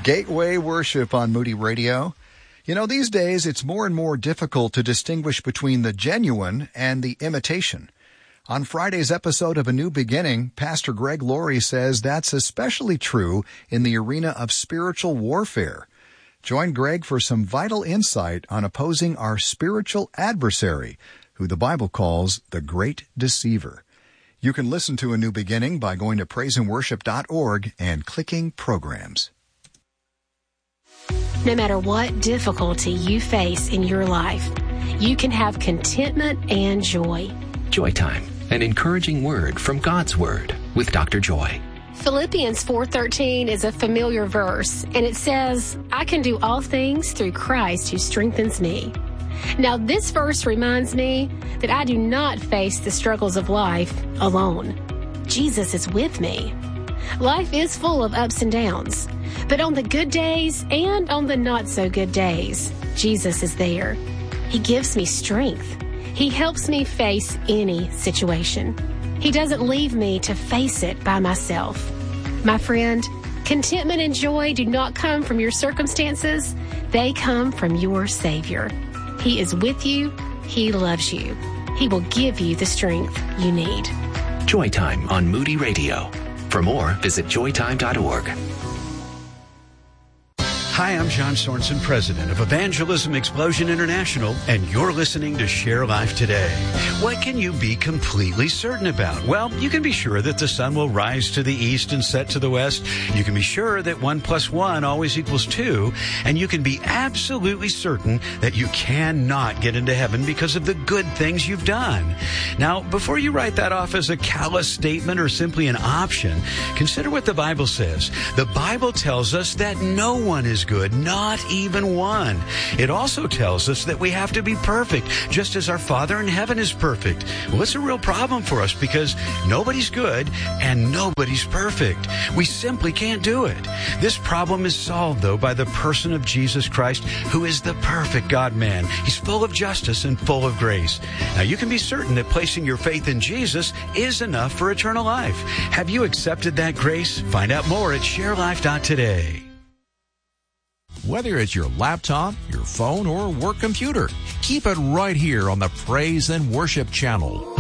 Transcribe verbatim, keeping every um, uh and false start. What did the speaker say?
Gateway Worship on Moody Radio. You know, these days it's more and more difficult to distinguish between the genuine and the imitation. On Friday's episode of A New Beginning, Pastor Greg Laurie says that's especially true in the arena of spiritual warfare. Join Greg for some vital insight on opposing our spiritual adversary, who the Bible calls the Great Deceiver. You can listen to A New Beginning by going to praise and worship dot org and clicking Programs. No matter what difficulty you face in your life, you can have contentment and joy. Joy Time, an encouraging word from God's Word with Doctor Joy. Philippians four thirteen is a familiar verse, and it says, I can do all things through Christ who strengthens me. Now, this verse reminds me that I do not face the struggles of life alone. Jesus is with me. Life is full of ups and downs, but on the good days and on the not-so-good days, Jesus is there. He gives me strength. He helps me face any situation. He doesn't leave me to face it by myself. My friend, contentment and joy do not come from your circumstances. They come from your Savior. He is with you. He loves you. He will give you the strength you need. Joy Time on Moody Radio. For more, visit joy time dot org. Hi, I'm John Sorensen, president of Evangelism Explosion International, and you're listening to Share Life Today. What can you be completely certain about? Well, you can be sure that the sun will rise to the east and set to the west. You can be sure that one plus one always equals two. And you can be absolutely certain that you cannot get into heaven because of the good things you've done. Now, before you write that off as a callous statement or simply an option, consider what the Bible says. The Bible tells us that no one is good, not even one. It also tells us that we have to be perfect, just as our Father in heaven is perfect. Well, it's a real problem for us because nobody's good and nobody's perfect. We simply can't do it. This problem is solved, though, by the person of Jesus Christ, who is the perfect God-man. He's full of justice and full of grace. Now, you can be certain that placing your faith in Jesus is enough for eternal life. Have you accepted that grace? Find out more at share life dot today. Whether it's your laptop, your phone, or work computer, keep it right here on the Praise and Worship channel.